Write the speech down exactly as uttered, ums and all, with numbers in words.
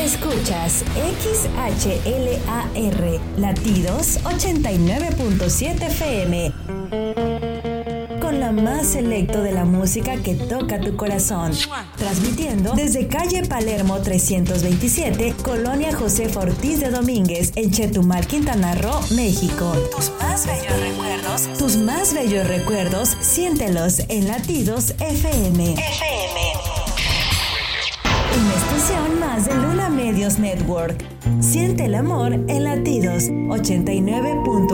Escuchas X H L A R, Latidos ochenta y nueve punto siete F M. Con la más selecto de la música que toca tu corazón. Transmitiendo desde calle Palermo trescientos veintisiete, Colonia Josefa Ortiz de Domínguez, en Chetumal, Quintana Roo, México. Tus más bellos recuerdos, tus más bellos recuerdos, siéntelos en Latidos F M. F M. Una estación más de Luna Medios Network. Siente el amor en Latidos ochenta y nueve punto